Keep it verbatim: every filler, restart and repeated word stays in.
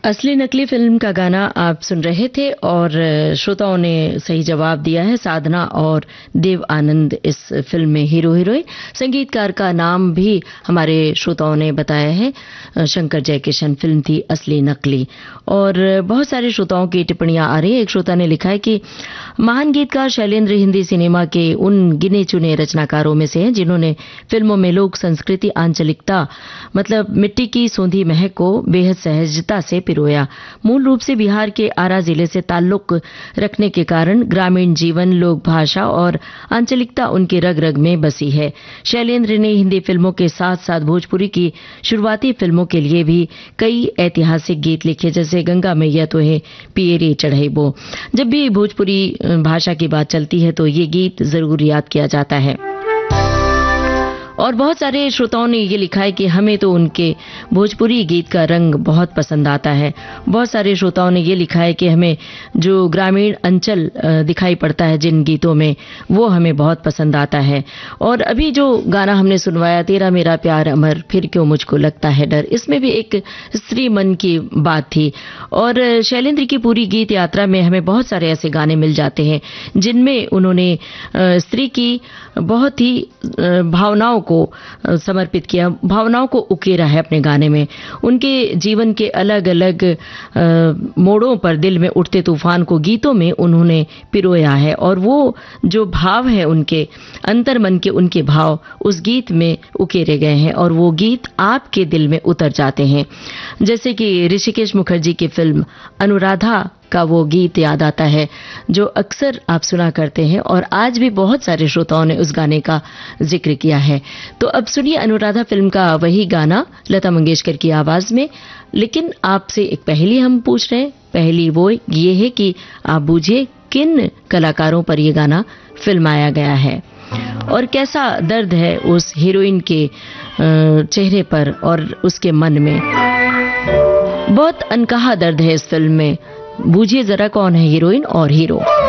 असली नकली फिल्म का गाना आप सुन रहे थे और श्रोताओं ने सही जवाब दिया है। साधना और देव आनंद इस फिल्म में हीरो हीरोइन। संगीतकार का नाम भी हमारे श्रोताओं ने बताया है, शंकर जयकिशन। फिल्म थी असली नकली। और बहुत सारे श्रोताओं की टिप्पणियां आ रही है। एक श्रोता ने लिखा है कि महान गीतकार शैलेंद्र हिंदी सिनेमा के उन गिने चुने रचनाकारों में से हैं जिन्होंने फिल्मों में लोक संस्कृति, आंचलिकता मतलब मिट्टी की सोंधी महक को बेहद सहजता से पिरोया। मूल रूप से बिहार के आरा जिले से ताल्लुक रखने के कारण ग्रामीण जीवन, लोक भाषा और आंचलिकता उनके रग रग में बसी है। शैलेंद्र ने हिंदी फिल्मों के साथ साथ भोजपुरी की शुरुआती फिल्मों के लिए भी कई ऐतिहासिक गीत लिखे, जैसे गंगा मैया तो है पियरे चढ़ैबो। जब भी भोजपुरी भाषा की बात चलती है तो ये गीत जरूर याद किया जाता है। और बहुत सारे श्रोताओं ने ये लिखा है कि हमें तो उनके भोजपुरी गीत का रंग बहुत पसंद आता है। बहुत सारे श्रोताओं ने ये लिखा है कि हमें जो ग्रामीण अंचल दिखाई पड़ता है जिन गीतों में, वो हमें बहुत पसंद आता है। और अभी जो गाना हमने सुनवाया, तेरा मेरा प्यार अमर फिर क्यों मुझको लगता है डर, इसमें भी एक स्त्री मन की बात थी। और शैलेंद्र की पूरी गीत यात्रा में हमें बहुत सारे ऐसे गाने मिल जाते हैं जिनमें उन्होंने स्त्री की बहुत ही भावनाओं को समर्पित किया, भावनाओं को उकेरा है अपने गाने में। उनके जीवन के अलग अलग मोड़ों पर दिल में उठते तूफान को गीतों में उन्होंने पिरोया है। और वो जो भाव है उनके अंतर मन के, उनके भाव उस गीत में उकेरे गए हैं और वो गीत आपके दिल में उतर जाते हैं। जैसे कि ऋषिकेश मुखर्जी की फिल्म अनुराधा का वो गीत याद आता है जो अक्सर आप सुना करते हैं और आज भी बहुत सारे श्रोताओं ने उस गाने का जिक्र किया है। तो अब सुनिए अनुराधा फिल्म का वही गाना लता मंगेशकर की आवाज में। लेकिन आपसे एक पहेली हम पूछ रहे हैं। पहेली वो ये है कि आप बूझिए किन कलाकारों पर ये गाना फिल्माया गया है और कैसा दर्द है उस हीरोइन के चेहरे पर और उसके मन में। बहुत अनकहा दर्द है इस फिल्म में। बूझिए जरा कौन है हीरोइन और हीरो।